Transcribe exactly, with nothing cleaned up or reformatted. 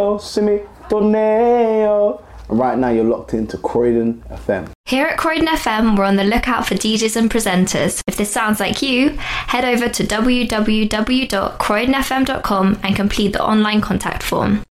Simi Torneo. And right now you're locked into Croydon F M. Here at Croydon F M, we're on the lookout for D Js and presenters. If this sounds like you, head over to w w w dot croydon f m dot com and complete the online contact form.